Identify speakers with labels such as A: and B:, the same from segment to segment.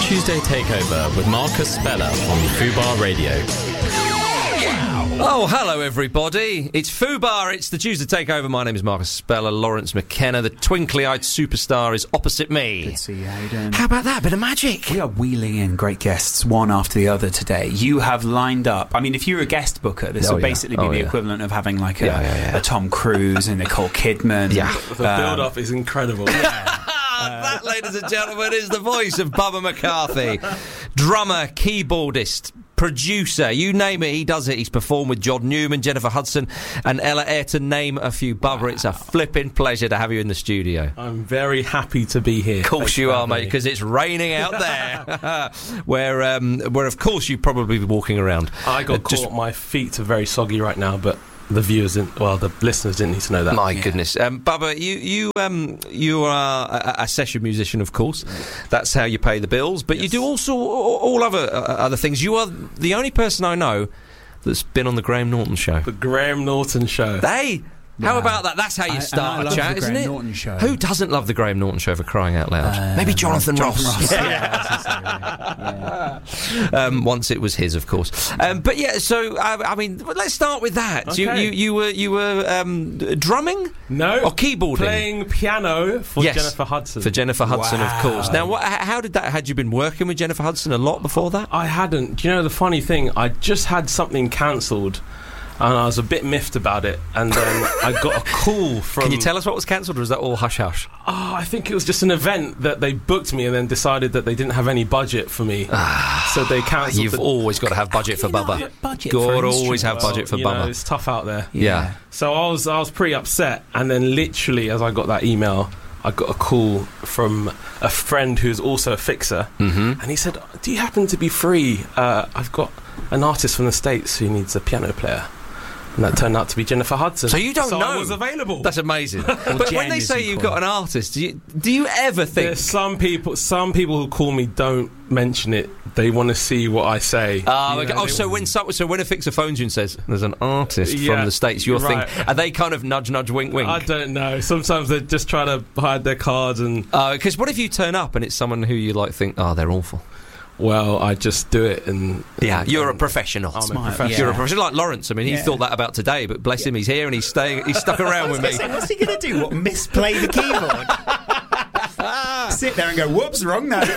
A: Tuesday Takeover with Marcus Speller on Fubar Radio.
B: Oh, hello everybody. It's Fubar, it's the Tuesday Takeover. My name is Marcus Speller. Lawrence McKenna, the twinkly-eyed superstar, is opposite me.
C: Good to see you. How you doing?
B: How about that? Bit of magic.
C: We are wheeling in great guests, one after the other today. You have lined up... I mean, if you're a guest booker, this would basically be the equivalent of having like a Tom Cruise and Nicole Kidman.
D: Yeah. The build-up is incredible.
B: That, ladies and gentlemen, is the voice of Bubba McCarthy. Drummer, keyboardist, producer, you name it, he does it. He's performed with John Newman, Jennifer Hudson and Ella Eyre, to name a few. Bubba, it's a flipping pleasure to have you in the studio.
D: I'm very happy to be here.
B: Of course you are, mate, because it's raining out there. where of course you'd probably be walking around.
D: I got caught. My feet are very soggy right now, but the the listeners didn't need to know that.
B: My goodness. Bubba, you are a session musician, of course. That's how you pay the bills. But you do also all other things. You are the only person I know that's been on the Graham Norton Show.
D: The Graham Norton Show.
B: Hey! How about that? That's how you start a chat, isn't it?
C: Norton Show.
B: Who doesn't love the Graham Norton Show, for crying out loud? Maybe Jonathan Ross. Once it was his, of course. But yeah, so I mean, let's start with that.
D: Okay.
B: You were drumming?
D: No,
B: or keyboarding?
D: Playing piano for Jennifer Hudson.
B: For Jennifer Hudson, of course. Now, how did that? Had you been working with Jennifer Hudson a lot before that?
D: I hadn't. Do you know the funny thing? I just had something cancelled. And I was a bit miffed about it, and then I got a call from...
B: Can you tell us what was cancelled, or is that all hush-hush?
D: Oh, I think it was just an event that they booked me and then decided that they didn't have any budget for me. So they cancelled.
B: You've always got to have budget for Bubba. God, always have budget for Bubba.
D: It's tough out there.
B: Yeah.
D: So I was pretty upset, and then literally as I got that email, I got a call from a friend who's also a fixer, and he said, "Do you happen to be free? I've got an artist from the States who needs a piano player." And that turned out to be Jennifer Hudson.
B: So you don't know?
D: I was available.
B: That's amazing. But when they say you've got an artist, do you ever think...
D: There's some people who call me don't mention it. They want to see what I say.
B: So when a fixer phones you and says there's an artist from the States, you're thinking, are they kind of nudge, nudge, wink, wink?
D: I don't know. Sometimes they just try to hide their cards and...
B: Because what if you turn up and it's someone who you think, they're awful?
D: Well, I just do it, and
B: you're a professional.
D: I'm a professional.
B: You're a professional, like Lawrence. I mean, he thought that about today, but bless him, he's here and he's stuck around with me.
C: What's he going to do? Misplay the keyboard? Sit there and go, whoops, wrong note.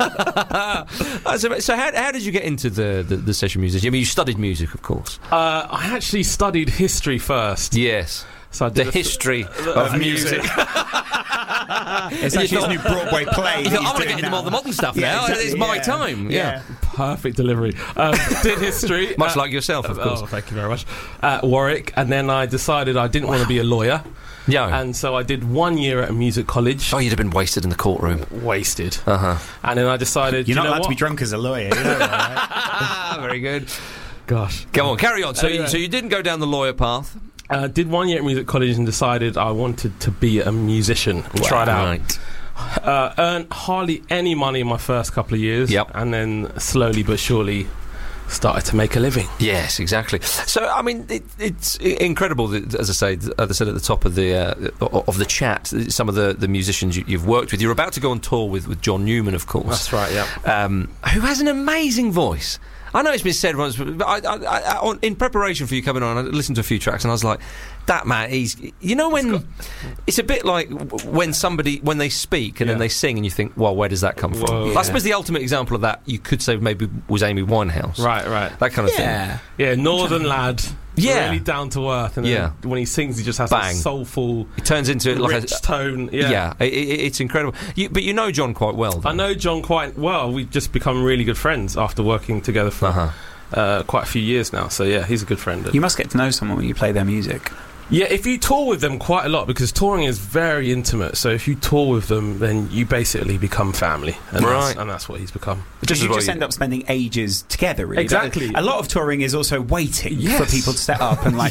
B: So how did you get into the session music? I mean, you studied music, of course.
D: I actually studied history first.
B: Yes.
D: So I did
B: the history of music.
C: It's actually his new Broadway play.
B: I want to get into all the modern stuff now. Exactly, it's my time. Yeah.
D: Perfect delivery. Did history.
B: Much like yourself, of course.
D: Oh, thank you very much. At Warwick. And then I decided I didn't want to be a lawyer.
B: Yeah.
D: And so I did 1 year at a music college.
B: Oh, you'd have been wasted in the courtroom.
D: Wasted.
B: Uh-huh.
D: And then I decided...
C: You're not allowed to be drunk as a lawyer, you know that, right?
B: Very good.
D: Gosh.
B: Go on, carry on. So you didn't go down the lawyer path?
D: Did 1 year at music college and decided I wanted to be a musician and try it out. Right. Earned hardly any money in my first couple of years.
B: Yep.
D: And then slowly but surely started to make a living.
B: Yes, exactly. So, I mean, it's incredible that, as I said at the top of the chat, some of the musicians you've worked with. You're about to go on tour with John Newman, of course.
D: That's right, yeah.
B: Who has an amazing voice. I know it's been said once, but I in preparation for you coming on, I listened to a few tracks and I was like, that man, it's a bit like when they speak and then they sing and you think, well, where does that come from? I suppose the ultimate example of that, you could say maybe was Amy Winehouse.
D: Right. That
B: kind of thing. Yeah,
D: northern lad.
B: Yeah.
D: Really down to earth. And then when he sings, he just has a soulful...
B: It turns into
D: like rich tone. Yeah.
B: It's incredible. But you know John quite well, though.
D: I know John quite well. We've just become really good friends after working together for quite a few years now. So, yeah, he's a good friend.
C: You must get to know someone when you play their music.
D: Yeah, if you tour with them quite a lot, because touring is very intimate, so if you tour with them, then you basically become family. And that's what he's become.
C: Because you just end up spending ages together, really.
D: Exactly.
C: A lot of touring is also waiting for people to set up and,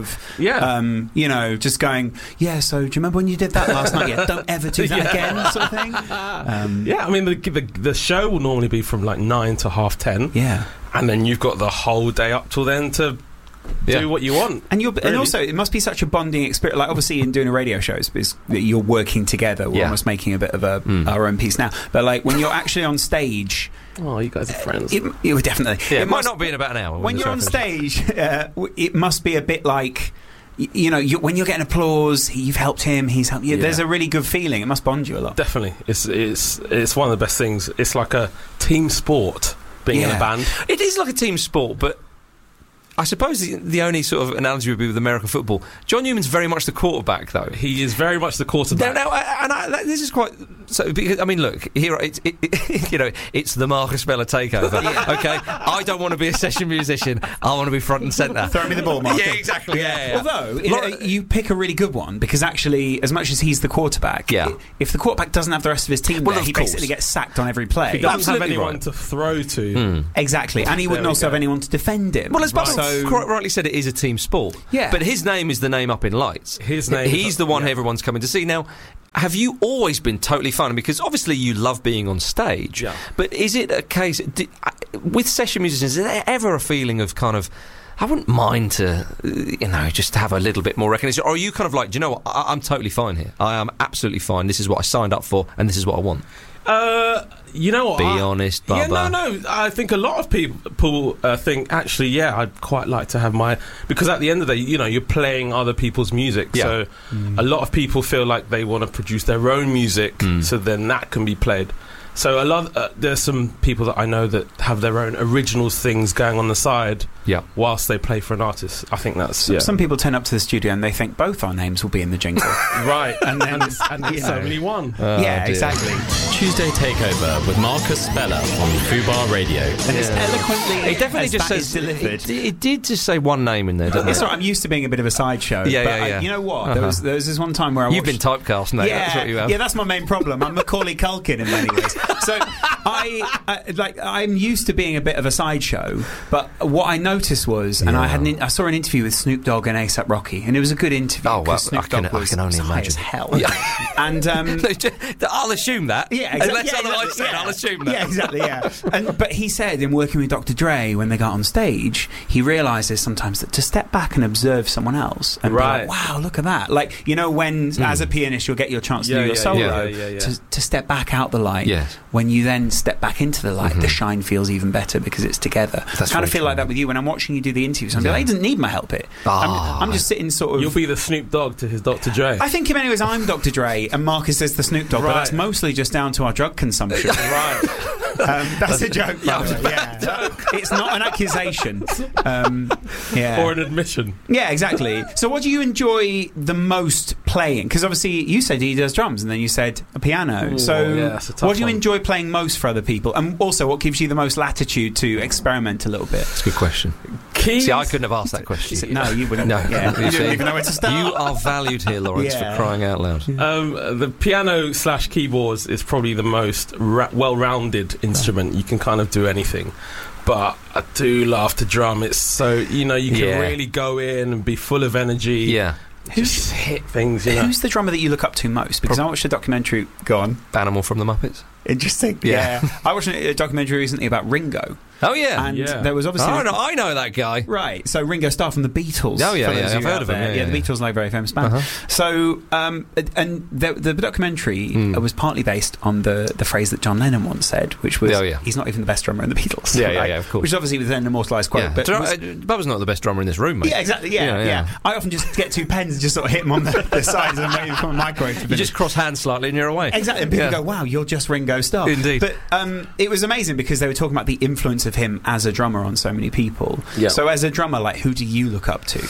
C: just going, so do you remember when you did that last night? Yeah, don't ever do that again, sort of thing.
D: I mean, the show will normally be from 9 to 10:30.
C: Yeah.
D: And then you've got the whole day up till then to do what you want.
C: And also, it must be such a bonding experience. Like, obviously, in doing a radio show, you're working together. We're almost making a bit of our own piece now. But like when you're actually on stage.
D: Oh, you guys are friends.
C: It definitely.
B: Yeah, it might not be in about an hour.
C: When you're on stage, it must be a bit like. When you're getting applause, you've helped him, he's helped you. Yeah. There's a really good feeling. It must bond you a lot.
D: Definitely, it's one of the best things. It's like a team sport being in a band.
B: It is like a team sport, but I suppose the only sort of analogy would be with American football. John Newman's very much the quarterback, though.
D: He is very much the quarterback.
B: This is quite. So, because, I mean, look, here it's the Marcus Speller takeover. Okay, I don't want to be a session musician. I want to be front and centre.
C: Throw me the ball, Marcus.
B: Yeah, exactly. Yeah.
C: Although you pick a really good one because actually, as much as he's the quarterback, if the quarterback doesn't have the rest of his team there, he basically gets sacked on every play.
D: He doesn't have anyone to throw to.
C: Exactly, and he wouldn't also have anyone to defend him.
B: Well, as Bubba quite rightly said, it is a team sport.
C: Yeah,
B: but his name is the name up in lights. He's the one everyone's coming to see now. Have you always been totally fun? Because obviously you love being on stage. Yeah. But is it a case with session musicians? Is there ever a feeling of kind of, I wouldn't mind to, just have a little bit more recognition? Or are you kind of like, do you know what? I'm totally fine here. I am absolutely fine. This is what I signed up for, and this is what I want.
D: You know what?
B: Be honest, Bubba.
D: Yeah, no. I think a lot of people think, actually, I'd quite like to have because at the end of the day, you're playing other people's music. Yeah. So a lot of people feel like they want to produce their own music, so then that can be played. So there's some people that I know that have their own original things going on the side whilst they play for an artist. I think that's...
C: Some people turn up to the studio and they think both our names will be in the jingle.
D: Right. And then it's only one.
C: Exactly.
A: Tuesday Takeover with Marcus Speller on Fubar Radio.
C: And it's eloquently...
B: It definitely just says...
C: delivered.
B: It did just say one name in there, didn't it?
C: It's all right, I'm used to being a bit of a sideshow.
B: Yeah.
C: You know what? There was this one time where
B: You've been typecast, mate.
C: Yeah,
B: that's what you have.
C: Yeah, that's my main problem. I'm Macaulay Culkin in many ways. So I'm used to being a bit of a sideshow, but what I noticed was, and I saw an interview with Snoop Dogg and A$AP Rocky, and it was a good interview.
B: Oh well,
C: Snoop Dogg was
B: I can only imagine.
C: As hell.
B: Yeah.
C: And
B: I'll assume that.
C: Yeah, exactly.
B: Unless otherwise said, I'll assume that.
C: Yeah, exactly. Yeah. But he said in working with Dr. Dre when they got on stage, he realises sometimes that to step back and observe someone else and be like, wow, look at that. Like when as a pianist you'll get your chance to do your solo. To step back out the light.
B: Yes.
C: When you then step back into the light, the shine feels even better because it's together. I kind of feel like that with you when I'm watching you do the interviews. I'm like, he doesn't need my help here. I'm just sitting sort of...
D: You'll be the Snoop Dogg to his Dr. Dre.
C: I think in many ways I'm Dr. Dre and Marcus is the Snoop Dogg, but that's mostly just down to our drug consumption.
D: Right.
C: That's a joke, by the way. Yeah. It's not an accusation.
D: Or an admission.
C: Yeah, exactly. So what do you enjoy the most playing? Because obviously you said he does drums and then you said a piano. What do you enjoy playing most for other people? And also, what gives you the most latitude to experiment a little bit?
B: That's a good question.
C: Keys?
B: See, I couldn't have asked that question.
C: No, you wouldn't.
B: No.
C: Yeah. You didn't even know where to start.
B: You are valued here, Lawrence, for crying out loud.
D: The piano/keyboards is probably the most well-rounded instrument. You can kind of do anything. But I do love to drum. It's so, you can really go in and be full of energy.
B: Yeah.
D: Just hit things,
C: Who's the drummer that you look up to most? Because I watched a documentary... Go on.
B: Animal from the Muppets.
C: Interesting. Yeah. I watched a documentary recently about Ringo.
B: Oh, yeah.
C: And there was obviously...
B: I know that guy.
C: Right. So Ringo Starr from the Beatles.
B: Oh, yeah, I've heard of him.
C: Yeah, the Beatles are a very famous band. So, and the documentary was partly based on the phrase that John Lennon once said, which was, he's not even the best drummer in the Beatles.
B: Yeah, of course.
C: Which obviously was then an immortalised quote.
B: Yeah. But Bubba's not the best drummer in this room, mate.
C: Yeah, exactly. Yeah. I often just get two pens and just sort of hit them on the sides and wait for a microwave to finish.
B: You just cross hands slightly and you're away.
C: Exactly. And people go, wow, you're just Ringo Starr.
B: Indeed.
C: But it was amazing because they were talking about the influence of him as a drummer on so many people. Yeah. So as a drummer, who do you look up to?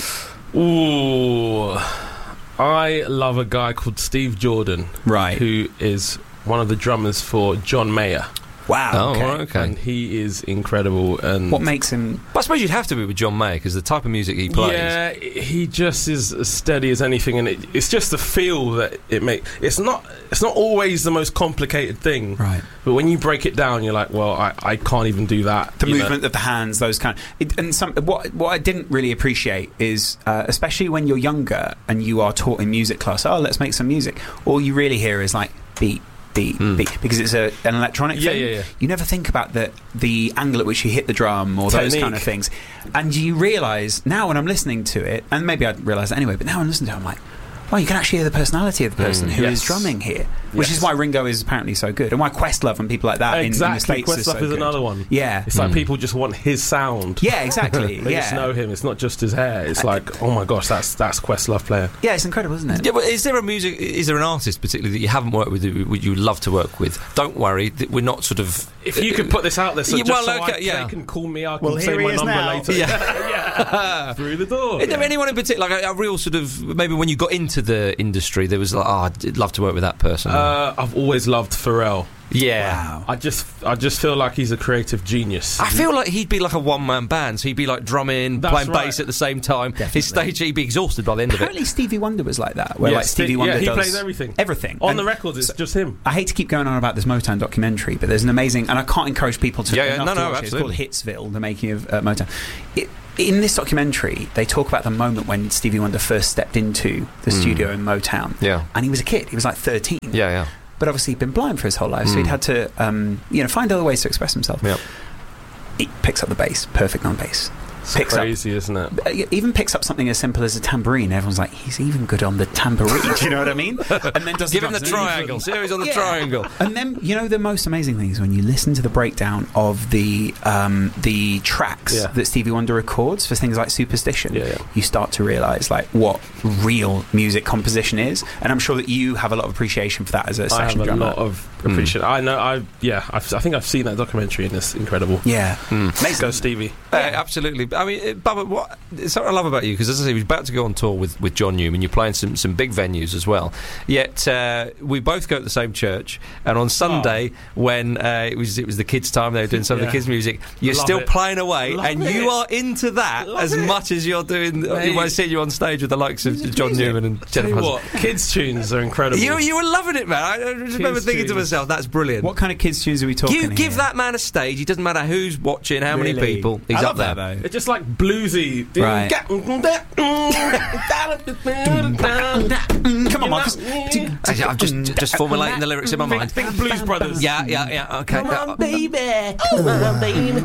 D: Ooh, I love a guy called Steve Jordan,
C: right?
D: Who is one of the drummers for John Mayer.
C: Wow.
B: Okay.
D: And he is incredible. And
C: what makes him...
B: But I suppose you'd have to be with John Mayer because the type of music he plays...
D: Yeah, he just is as steady as anything, and it's just the feel that it makes... It's not always the most complicated thing.
C: Right.
D: But when you break it down, you're like, well, I can't even do that.
C: The movement of the hands, those kind of... What I didn't really appreciate is, especially when you're younger and you are taught in music class, let's make some music, all you really hear is beat, beat, because it's an electronic thing.
D: Yeah.
C: You never think about the angle at which you hit the drum or those kind of things. And you realise, now when I'm listening to it, and maybe I'd realise that anyway, but now when I'm listening to it, I'm like, well, you can actually hear the personality of the person who is drumming here, which is why Ringo is apparently so good, and why Questlove and people like that in the States
D: Questlove
C: is so
D: is
C: good.
D: another one.
C: Yeah.
D: It's like people just want his sound.
C: Yeah, exactly.
D: They just know him. It's not just his hair. It's like, oh my gosh, that's Questlove player.
C: Yeah, it's incredible, isn't it?
B: Yeah, but is there an artist particularly that you haven't worked with that you would love to work with? Don't worry, we're not sort of...
D: If you could put this out there, so they can call me, I can say my number later.
B: Yeah.
D: Through the door.
B: Is there anyone in particular, like a real sort of, maybe when you got into the industry, there was like, I'd love to work with that person?
D: I've always loved Pharrell.
B: Yeah.
C: Wow.
D: I just feel like he's a creative genius.
B: I feel like he'd be like a one-man band, so he'd be like drumming, playing bass at the same time.
C: Definitely.
B: His stage, he'd be exhausted by the end of it.
C: Apparently Stevie Wonder was like that, where like Stevie Wonder
D: he
C: does
D: plays everything.
C: On
D: the records, it's just him.
C: I hate to keep going on about this Motown documentary, but there's an amazing, and I can't encourage people to watch it. It's called Hitsville, the making of Motown. In this documentary, they talk about the moment when Stevie Wonder first stepped into the studio in Motown.
B: Yeah.
C: And he was a kid. He was like 13.
B: Yeah.
C: But obviously he'd been blind for his whole life, so he'd had to find other ways to express himself.
B: Yep.
C: He picks up the bass, perfect on bass.
D: It's crazy, isn't it?
C: Even picks up something as simple as a tambourine. Everyone's like, he's even good on the tambourine. Do you know what I mean? And then does
B: give him the triangle. Series on the triangle.
C: And then the most amazing thing is when you listen to the breakdown of the tracks that Stevie Wonder records for things like Superstition. You start to realise like what real music composition is, and I'm sure that you have a lot of appreciation for that as a session drummer.
D: I have a lot of appreciation. I know. I think I've seen that documentary, and it's incredible.
C: Yeah,
D: Let's go, Stevie.
B: Absolutely. I mean, Bubba, it's what I love about you, because as I say, he was about to go on tour with John Newman. You're playing some big venues as well. Yet we both go to the same church, and on Sunday when it was the kids' time, they were doing some of the kids' music. You're still playing away, you are into that as much as you're doing. When I see you on stage with the likes of John Newman and Jennifer Hudson.
D: Kids' tunes are incredible.
B: You were loving it, man. I just remember thinking to myself, that's brilliant.
C: What kind of kids' tunes are we talking?
B: You give that man a stage. It doesn't matter who's watching, how many people. He's up there.
D: It's just like bluesy.
C: Right. Come on, Marcus.
B: I'm just formulating the lyrics in my mind.
D: Think Blues Brothers.
B: Yeah. Okay.
C: Come on, baby. Come on,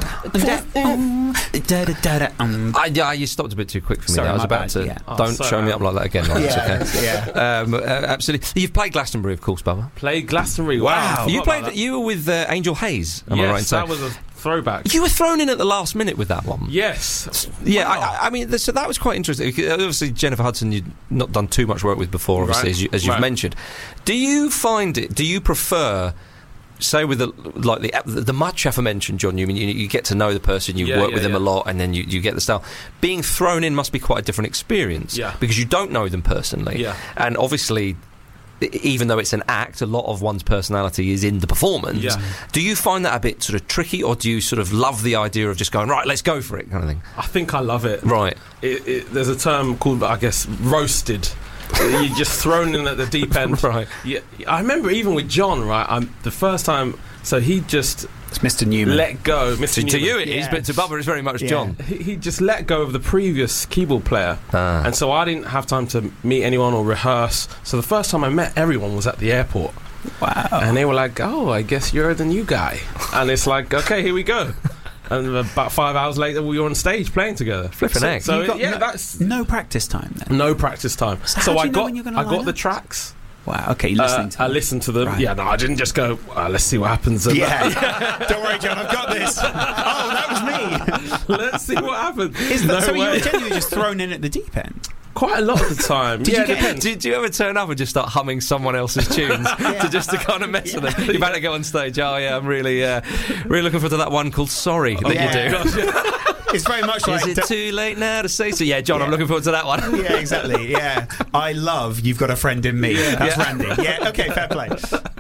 C: baby.
B: You stopped a bit too quick for me.
C: Sorry,
B: I was
C: my
B: about
C: bad,
B: to.
C: yeah.
B: Don't show me up like that again. Like, it's okay. Absolutely. You've played Glastonbury, of course, Bubba.
D: Played Glastonbury. Wow.
B: You were with Angel Hayes. Am I right in saying?
D: That was a throwback.
B: You were thrown in at the last minute with that one.
D: Yes.
B: Yeah, wow. I mean, so that was quite interesting. Obviously, Jennifer Hudson, you'd not done too much work with before, obviously, as you've mentioned. Do you prefer, say, with the much aforementioned John Newman, you get to know the person, you work with them a lot, and then you get the style. Being thrown in must be quite a different experience, because you don't know them personally, and obviously, even though it's an act, a lot of one's personality is in the performance. Do you find that a bit sort of tricky, or do you sort of love the idea of just going, right, let's go for it, kind of thing?
D: I think I love it.
B: Right.
D: There's a term called, I guess, roasted. You're just thrown in at the deep end.
B: Right.
D: Yeah, I remember even with John, right, the first time, so he just...
C: It's Mr. Newman.
D: Let go. Mr. Newman.
B: To you it is, but to Bubba it's very much John.
D: He just let go of the previous keyboard player. And so I didn't have time to meet anyone or rehearse. So the first time I met everyone was at the airport.
C: Wow.
D: And they were like, oh, I guess you're the new guy. And it's like, okay, here we go. And about 5 hours later, we were on stage playing together.
B: Flipping egg.
D: So that's...
C: No practice time then?
D: No practice time. So I got the tracks.
C: Wow, okay, you're listening to them.
D: I listened to them.
C: Right.
D: Yeah, no, I didn't just go, let's see what happens.
C: Don't worry, John, I've got this. Oh, that was me.
D: Let's see what happens.
C: So you were genuinely just thrown in at the deep end?
D: Quite a lot of the time.
B: Did you ever turn up and just start humming someone else's tunes to kind of mess with them? You better go on stage. Oh yeah, I'm really looking forward to that one called Sorry that you do.
C: It's very much like...
B: Is it too late now to say so? Yeah, John, I'm looking forward to that one.
C: Yeah, exactly, yeah. I love You've Got a Friend in Me. That's Randy. Yeah, okay, fair play.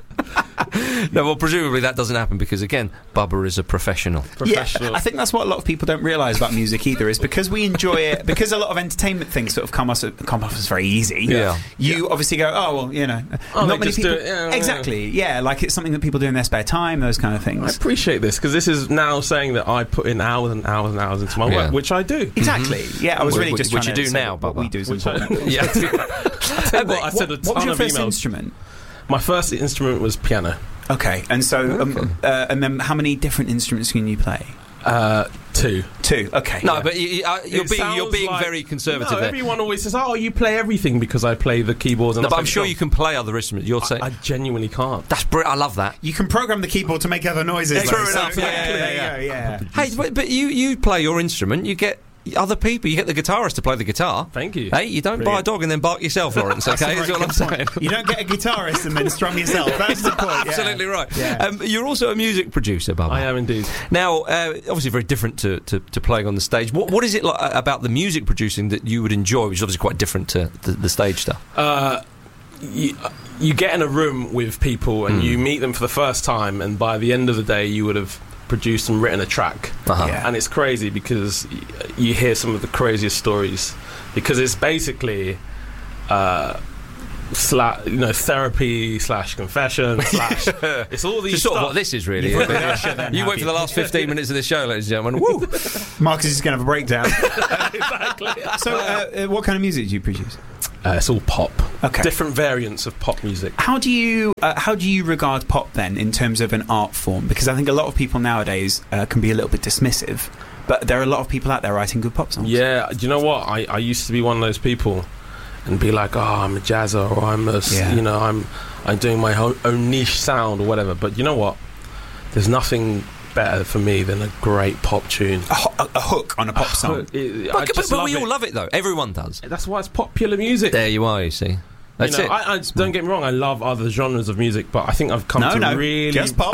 B: No, well, presumably that doesn't happen because, again, Bubba is a professional.
C: Yeah, I think that's what a lot of people don't realise about music either, is because we enjoy it, because a lot of entertainment things sort of come off as very easy. You obviously go, oh, well, you know, not many people... Exactly, yeah, like it's something that people do in their spare time, those kind of things.
D: I appreciate this, because this is now saying that I put in hours and hours and hours into my work, which I do.
C: Exactly, yeah, I was really just trying to...
B: Which you do now,
C: what we do is important.
B: Yeah.
D: I said a ton
C: what was your
D: of
C: first
D: emails.
C: instrument?
D: My first instrument was piano.
C: Okay, and so, and then how many different instruments can you play?
D: 2.
C: Okay.
B: No,
C: yeah.
B: but you're being very conservative
D: No,
B: there.
D: everyone always says, "Oh, you play everything," because I play the keyboards. And
B: No, but I'm sure you can play other instruments. You're saying
D: I genuinely can't.
B: that's brilliant. I love that.
C: You can program the keyboard to make other noises.
B: True
C: though,
B: enough,
C: so-
B: yeah. Hey, but you play your instrument. You get other people. You get the guitarist to play the guitar.
D: Thank you.
B: Hey, you don't buy a dog and then bark yourself, Lawrence. Okay, that's what I'm saying.
C: You don't get a guitarist and then strum yourself. That's the point. Yeah.
B: Absolutely right.
C: Yeah.
B: You're also a music producer, Bubba.
D: I am indeed.
B: Now, obviously, very different to playing on the stage. What is it like about the music producing that you would enjoy, which is obviously quite different to the stage stuff?
D: You get in a room with people and you meet them for the first time, and by the end of the day, you would have produced and written a track.
C: Yeah.
D: And it's crazy because you hear some of the craziest stories, because it's basically therapy / confession / it's all these
B: It's sort of
D: stuff.
B: what this is, really. You wait for the last 15 minutes of the show, ladies and gentlemen. Woo!
C: Marcus is going to have a breakdown.
D: Exactly.
C: So, what kind of music do you produce?
D: It's all pop.
C: Okay.
D: Different variants of pop music.
C: How do you regard pop then in terms of an art form? Because I think a lot of people nowadays can be a little bit dismissive, but there are a lot of people out there writing good pop songs.
D: Yeah, do you know what? I used to be one of those people and be like, oh, I'm a jazzer, or I'm doing my own niche sound or whatever. But you know what? There's nothing better for me than a great pop tune.
C: A hook on a pop song.
B: But we all love it, though. Everyone does.
D: That's why it's popular music.
B: There you are, you see. That's it.
D: I don't get me wrong, I love other genres of music, but I think I've come to really...
C: just pop.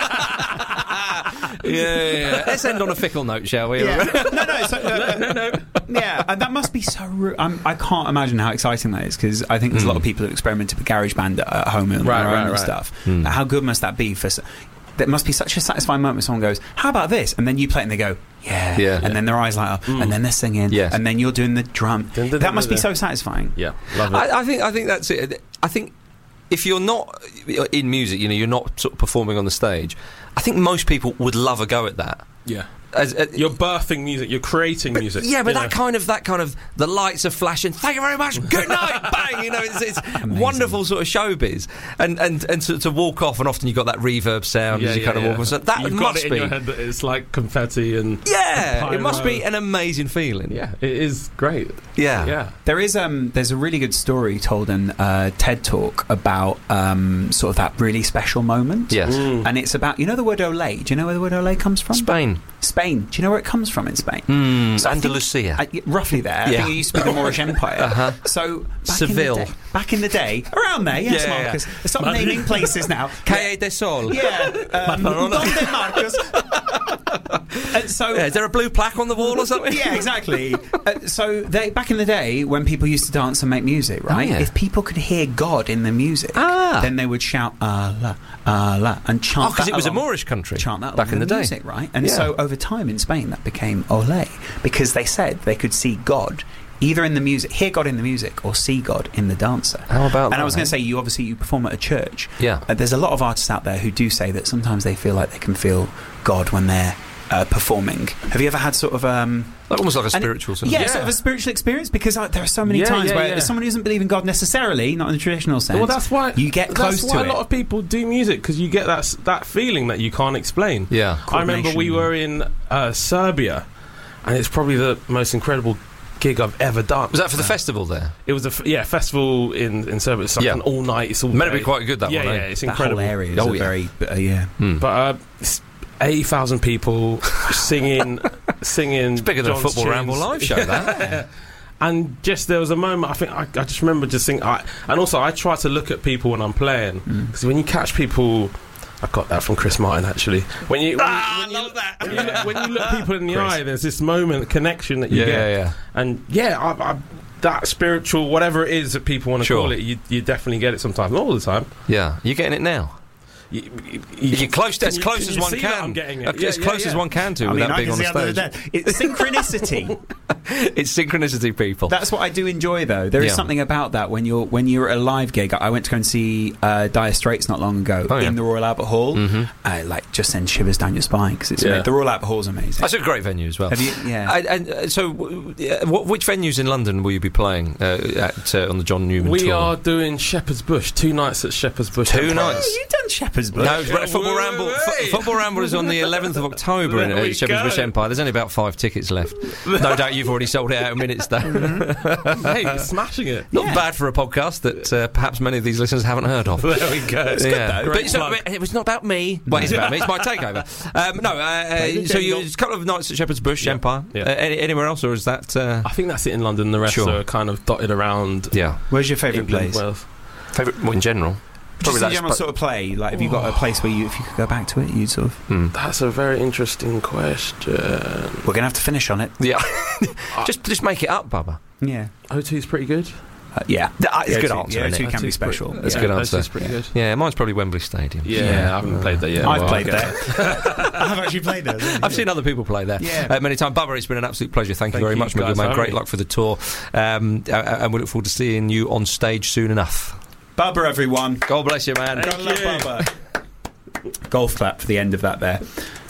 B: Yeah. Let's end on a fickle note, shall we?
C: Yeah. No. Yeah, and that must be so... I can't imagine how exciting that is, because I think there's a lot of people who experimented with GarageBand at home and their own and stuff. How good must that be for... That must be such a satisfying moment when someone goes, how about this? And then you play it and they go, yeah. And then their eyes light up, and then they're singing, and then you're doing the drum. That must be so satisfying.
D: Yeah, love it.
B: I think that's it. I think if you're not in music, you're not sort of performing on the stage, I think most people would love a go at that.
D: Yeah. You're birthing music, you're creating music.
B: Yeah, but that kind of the lights are flashing. Thank you very much. Good night. Bang. It's wonderful sort of showbiz. And to walk off, and often you've got that reverb sound as you kind of walk off. So that
D: You've
B: must
D: got it in
B: be.
D: your head that it's like confetti and
B: It must be an amazing feeling.
D: Yeah, it is great.
B: Yeah.
C: There is there's a really good story told in TED Talk about sort of that really special moment.
B: Yes.
C: And it's about, the word Olé. Do you know where the word Olé comes from?
B: Spain.
C: Do you know where it comes from in Spain?
B: So Andalusia.
C: Roughly there. I think it used to be the Moorish Empire. So
B: Seville.
C: Back in the day, around there, yes, Marcus. Stop naming places now.
B: Calle de Sol.
C: Yeah. Donde Marcus?
B: Is there a blue plaque on the wall or something?
C: Yeah, exactly. So back in the day, when people used to dance and make music, right? If people could hear God in the music, then they would shout Allah, Allah, and chant.
B: Because it was a Moorish country.
C: Chant that
B: back in the day,
C: music, right? And so over time in Spain, that became Olé, because they said they could see God either in the music, hear God in the music, or see God in the dancer.
B: How about that?
C: And I was going to say, you perform at a church.
B: Yeah.
C: There's a lot of artists out there who do say that sometimes they feel like they can feel God when they're performing. Have you ever had sort of
B: almost like a spiritual sort of
C: sort of a spiritual experience? Because there are so many times where someone who doesn't believe in God necessarily, not in the traditional sense.
D: Well, that's why
C: you get close to it.
D: That's why a lot of people do music, because you get that feeling that you can't explain.
B: Yeah.
D: I remember we were in Serbia, and it's probably the most incredible gig I've ever done.
B: Was that for the festival there?
D: It was a festival in Serbia. It's like an all night. It's all
B: meant to be quite good. That one.
D: Yeah, it's incredible.
C: Whole area is very
D: But 80,000 people singing.
B: It's bigger than a Football Ramble live show. That.
D: And just there was a moment. I think I just remember just thinking. And also I try to look at people when I'm playing, because when you catch people. I got that from Chris Martin, actually. When you look people in the eye, there's this moment, connection that you get.
B: Yeah.
D: And that spiritual, whatever it is that people want to call it, you definitely get it sometimes, not all the time.
B: Yeah, you're getting it now. You're close to as one can.
D: I'm getting it.
B: As close as one can to without being on the stage.
C: It's synchronicity.
B: It's synchronicity, people.
C: That's what I do enjoy, though. There is something about that when you're at a live gig. I went to go and see Dire Straits not long ago in the Royal Albert Hall. Just sends shivers down your spine because it's the Royal Albert Hall is amazing.
B: That's a great venue as well.
C: Have you? Yeah.
B: So, which venues in London will you be playing at on the John Newman tour?
D: We are doing Shepherd's Bush. 2 nights at Shepherd's Bush.
B: 2 nights.
C: You've done Shepherd's Bush.
B: No, Football Ramble. Football Ramble is on the 11th of October in Shepherd's Bush Empire. There's only about 5 tickets left. No doubt you've already sold it out in minutes, though.
D: Hey, smashing it.
B: Not bad for a podcast that perhaps many of these listeners haven't heard of.
D: There we go. It's good, though.
B: But it was not about me. Well, it's about me. It's my takeover. So it's a couple of nights at Shepherd's Bush Empire. Yeah. Anywhere else, or is that?
D: I think that's it in London. The rest are kind of dotted around.
B: Yeah.
C: Where's your favourite place?
B: Favourite, in general.
C: Just in general sort of play. Like, have you got a place where if you could go back to it, you'd sort of.
D: That's a very interesting question.
C: We're gonna have to finish on it.
B: Yeah. just make it up, Bubba.
C: Yeah.
D: O2's pretty good.
B: It's a good answer.
C: Yeah, O2 can be special.
B: It's a good answer.
D: O2's pretty good.
B: Yeah, mine's probably Wembley Stadium.
D: Yeah, I haven't played there yet.
C: I've played there. I've actually played there.
B: I've seen other people play there many times. Bubba, it's been an absolute pleasure. Thank you very much, my good man. Great luck for the tour. And we look forward to seeing you on stage soon enough.
C: Bubba, everyone.
B: God bless you, man.
C: God love Bubba. Golf clap for the end of that there.